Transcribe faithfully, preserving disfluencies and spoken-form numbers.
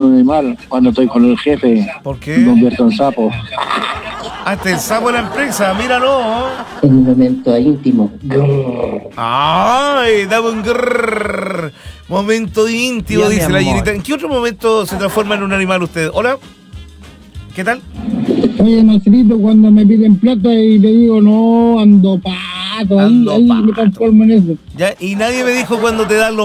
un animal. Cuando estoy con el jefe, ¿Por qué? me convierto en sapo. Hasta el sapo de la empresa, míralo. En un momento íntimo. Ay, dame un grrr. Momento íntimo, Ya, dice mi la amor. Yenita. ¿En qué otro momento se transforma en un animal usted? Hola. ¿Qué tal? Oye, Marcelito, cuando me piden plata y le digo, no, ando pato, ahí, Ando ahí me pato. transformo en eso. Ya, y nadie me dijo cuando te dan los